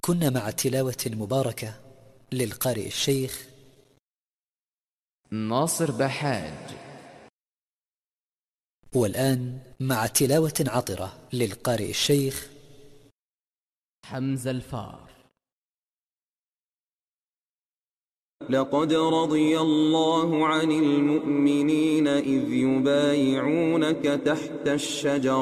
كنا مع تلاوة مباركة للقارئ الشيخ ناصر بحاج. والآن مع تلاوة عطرة للقارئ الشيخ حمزة الفار. لقد رضي الله عن المؤمنين إذ يبايعونك تحت الشجرة